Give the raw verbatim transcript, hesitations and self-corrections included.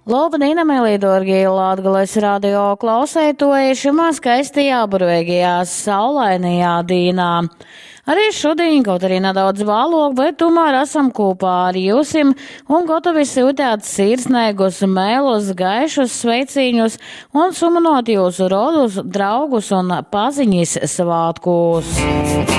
Lobdīna Melīdorgi Latgales radio klausētojušamā skaistajā, burvīgajā, saulainajā dīnā. Arī šodien, kaut arī nedaudz vālok, bet tomēr esam kopā ar jūsim un gatavi sūtēt sirsnēgus, mēlus, gaišus sveicīņus un sumanot jūsu rodus, draugus un paziņas svātkus.